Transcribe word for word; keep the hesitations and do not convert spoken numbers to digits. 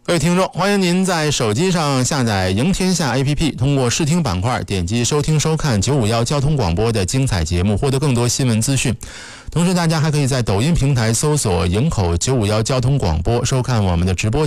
各位听众，欢迎您在手机上下载赢天下 A P P， 通过视听板块点击收听收看九五一交通广播的精彩节目，获得更多新闻资讯。同时大家还可以在抖音平台搜索营口九五一交通广播，收看我们的直播